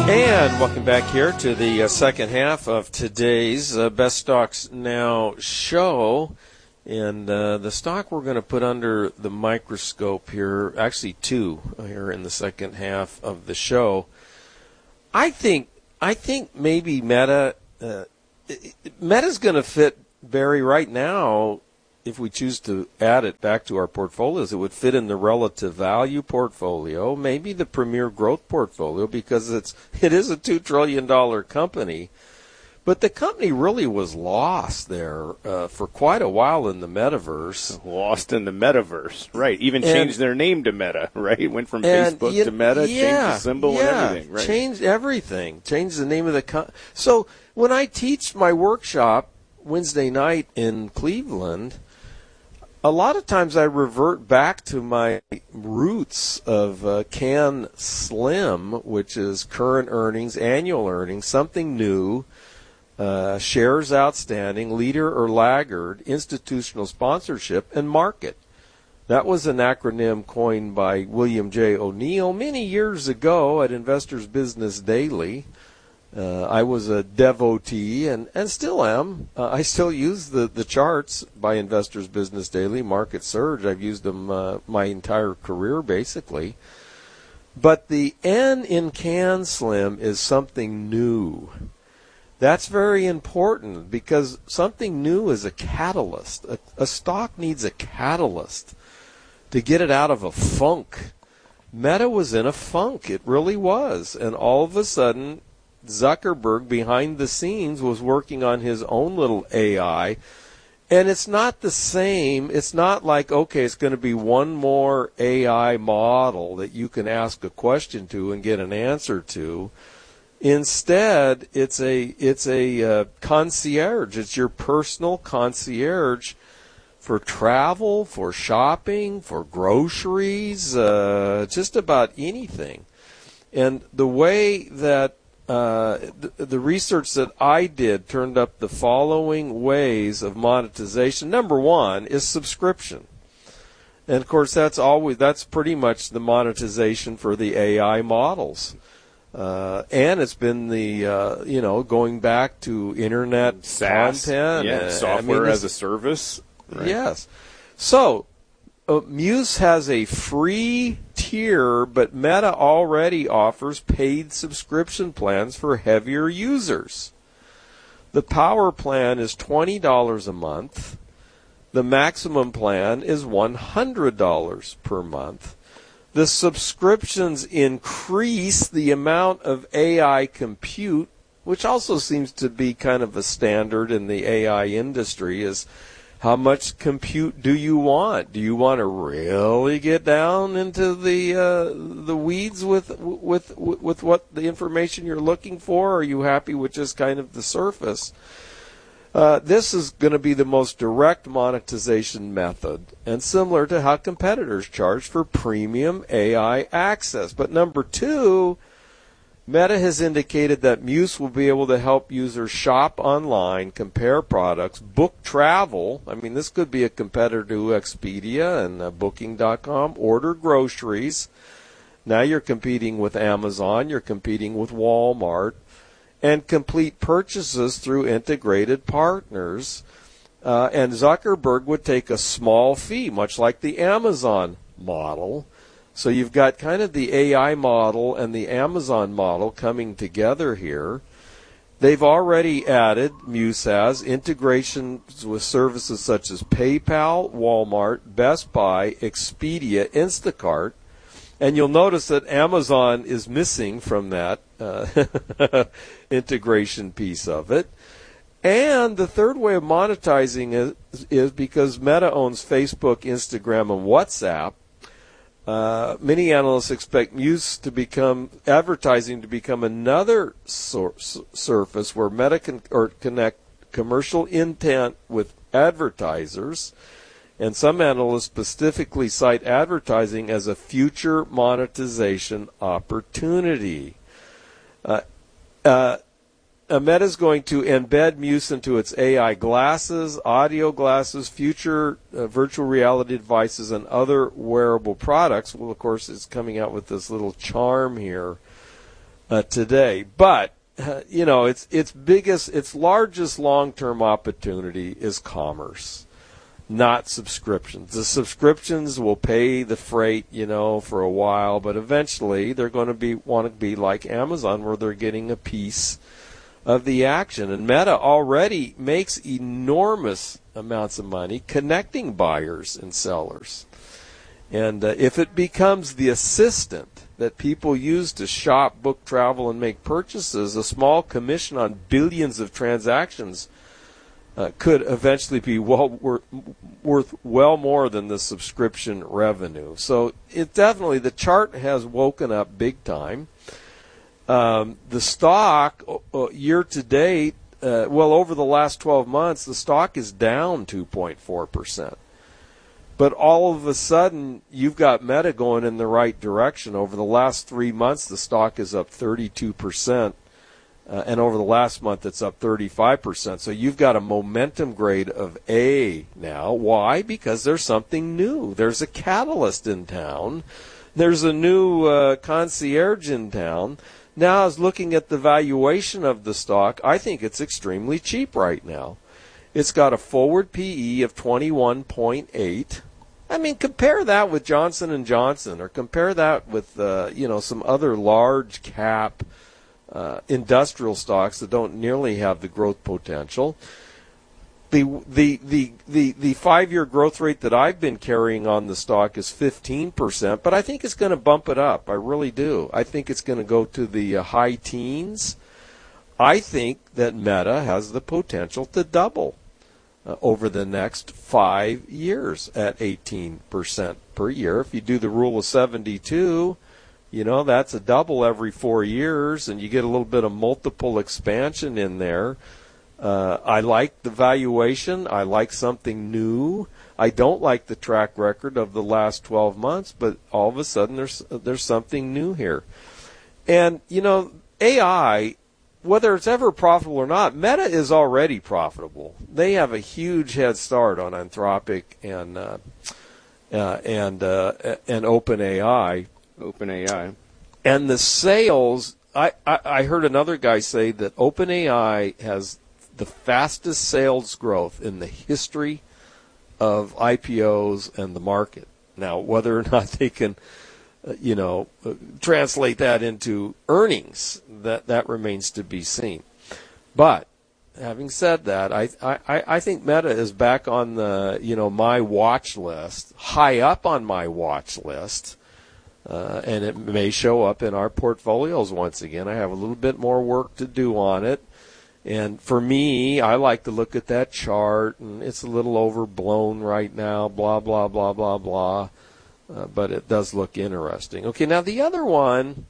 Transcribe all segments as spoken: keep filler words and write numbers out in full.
And welcome back here to the uh, second half of today's uh, Best Stocks Now show. And uh, the stock we're going to put under the microscope here, actually two here in the second half of the show. I think I think maybe Meta, uh, Meta's going to fit very right now. If we choose to add it back to our portfolios, it would fit in the relative value portfolio, maybe the premier growth portfolio, because it's it is a two trillion dollars company. But the company really was lost there uh, for quite a while in the metaverse. Lost in the metaverse, right. Even and, changed their name to Meta, right? Went from and, Facebook you, to Meta, yeah, changed the symbol yeah, and everything, right? Changed everything. Changed the name of the company. So when I teach my workshop Wednesday night in Cleveland, a lot of times I revert back to my roots of uh, Can Slim, which is current earnings, annual earnings, something new, uh, shares outstanding, leader or laggard, institutional sponsorship, and market. That was an acronym coined by William J. O'Neill many years ago at Investors Business Daily. Uh, I was a devotee and, and still am. Uh, I still use the, the charts by Investors Business Daily, Market Surge. I've used them uh, my entire career, basically. But the N in Can Slim is something new. That's very important because something new is a catalyst. A, a stock needs a catalyst to get it out of a funk. Meta was in a funk. It really was. And all of a sudden, Zuckerberg behind the scenes was working on his own little A I, and it's not the same. It's not like, okay, it's going to be one more A I model that you can ask a question to and get an answer to. Instead, it's a it's a uh, concierge. It's your personal concierge for travel, for shopping, for groceries, uh, just about anything. And the way that Uh, the, the research that I did turned up the following ways of monetization. Number one is subscription. And, of course, that's always that's pretty much the monetization for the A I models. Uh, and it's been the, uh, you know, going back to Internet SaaS, content. Yeah, uh, software I mean, as a service. Right? Yes. So, Uh, Muse has a free tier, but Meta already offers paid subscription plans for heavier users. The Power plan is twenty dollars a month. The Maximum plan is one hundred dollars per month. The subscriptions increase the amount of A I compute, which also seems to be kind of a standard in the A I industry, is how much compute do you want? Do you want to really get down into the uh, the weeds with with with what the information you're looking for? Or are you happy with just kind of the surface? Uh, this is going to be the most direct monetization method, and similar to how competitors charge for premium A I access. But number two, Meta has indicated that Muse will be able to help users shop online, compare products, book travel. I mean, this could be a competitor to Expedia and uh, Booking dot com, order groceries. Now you're competing with Amazon, you're competing with Walmart, and complete purchases through integrated partners. Uh, and Zuckerberg would take a small fee, much like the Amazon model. So you've got kind of the A I model and the Amazon model coming together here. They've already added, Muse has, integrations with services such as PayPal, Walmart, Best Buy, Expedia, Instacart. And you'll notice that Amazon is missing from that uh, integration piece of it. And the third way of monetizing is, is because Meta owns Facebook, Instagram, and WhatsApp. Uh, many analysts expect Muse to become advertising to become another source, surface where Meta can or connect commercial intent with advertisers, and some analysts specifically cite advertising as a future monetization opportunity. Uh, uh, Meta is going to embed Muse into its A I glasses, audio glasses, future uh, virtual reality devices, and other wearable products. Well, of course, it's coming out with this little charm here. uh, today. But uh, you know, its its biggest, its largest long-term opportunity is commerce, not subscriptions. The subscriptions will pay the freight, you know, for a while, but eventually they're going to be want to be like Amazon, where they're getting a piece of the action. And Meta already makes enormous amounts of money connecting buyers and sellers. And uh, if it becomes the assistant that people use to shop, book, travel, and make purchases, a small commission on billions of transactions uh, could eventually be well worth, worth well more than the subscription revenue. So it definitely, the chart has woken up big time. Um, the stock, uh, year to date, uh, well, over the last twelve months, the stock is down two point four percent. But all of a sudden, you've got Meta going in the right direction. Over the last three months, the stock is up thirty-two percent. Uh, and over the last month, it's up thirty-five percent. So you've got a momentum grade of A now. Why? Because there's something new. There's a catalyst in town. There's a new uh, concierge in town. Now, I was looking at the valuation of the stock. I think it's extremely cheap right now. It's got a forward P E of twenty-one point eight. I mean, compare that with Johnson and Johnson, or compare that with uh, you know, some other large cap uh, industrial stocks that don't nearly have the growth potential. The the the the the five-year growth rate that I've been carrying on the stock is fifteen percent, but I think it's going to bump it up. I really do. I think it's going to go to the uh, high teens. I think that Meta has the potential to double uh, over the next five years at eighteen percent per year. If you do the rule of seventy-two, you know, that's a double every four years, and you get a little bit of multiple expansion in there. Uh, I like the valuation. I like something new. I don't like the track record of the last twelve months, but all of a sudden there's there's something new here. And, you know, A I, whether it's ever profitable or not, Meta is already profitable. They have a huge head start on Anthropic and uh, uh, and uh, and OpenAI. OpenAI. And the sales, I, I, I heard another guy say that OpenAI has the fastest sales growth in the history of I P Os and the market. Now, whether or not they can, uh, you know, uh, translate that into earnings, that, that remains to be seen. But having said that, I, I, I think Meta is back on the, you know, my watch list, high up on my watch list, uh, and it may show up in our portfolios once again. I have a little bit more work to do on it. And for me, I like to look at that chart, and it's a little overblown right now, blah, blah, blah, blah, blah. Uh, but it does look interesting. Okay, now the other one,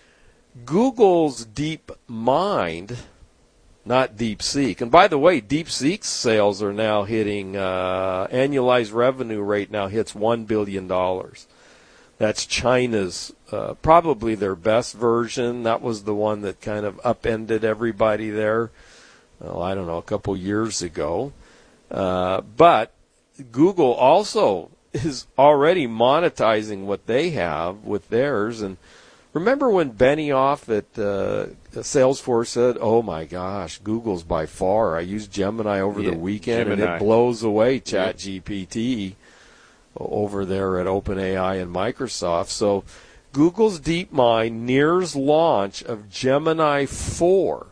Google's DeepMind, not DeepSeek. And by the way, DeepSeek's sales are now hitting, uh, annualized revenue rate now hits one billion dollars. That's China's, uh, probably their best version. That was the one that kind of upended everybody there, well, I don't know, a couple years ago. Uh, but Google also is already monetizing what they have with theirs. And remember when Benioff at uh, Salesforce said, oh my gosh, Google's by far, I used Gemini over yeah, the weekend Gemini. And it blows away ChatGPT. Yeah. Over there at OpenAI and Microsoft. So Google's DeepMind nears launch of Gemini four.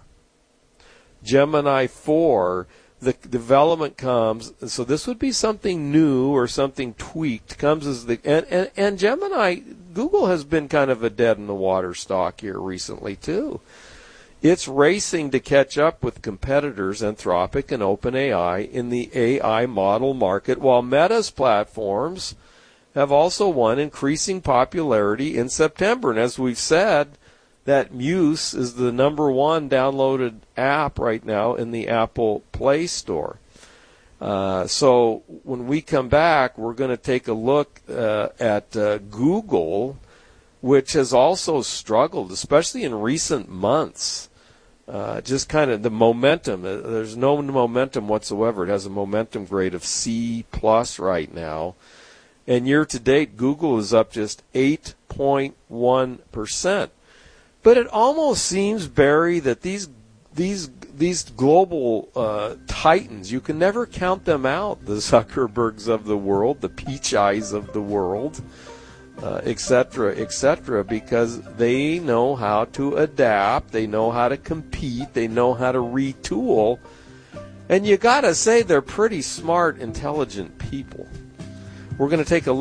Gemini four, the development comes, so this would be something new or something tweaked, comes as the, and, and, and Gemini, Google has been kind of a dead-in-the-water stock here recently too. It's racing to catch up with competitors Anthropic and OpenAI in the A I model market, while Meta's platforms have also won increasing popularity in September. And as we've said, that Muse is the number one downloaded app right now in the Apple Play Store. Uh, so when we come back, we're going to take a look uh, at uh, Google, which has also struggled, especially in recent months. Uh, just kind of the momentum. Uh, there's no momentum whatsoever. It has a momentum grade of C plus right now. And year to date, Google is up just eight point one percent. But it almost seems, Barry, that these these these global uh, titans, you can never count them out. The Zuckerbergs of the world, the Peach Eyes of the world, uh, et cetera, et cetera, because they know how to adapt, they know how to compete, they know how to retool, and you got to say they're pretty smart, intelligent people. We're going to take a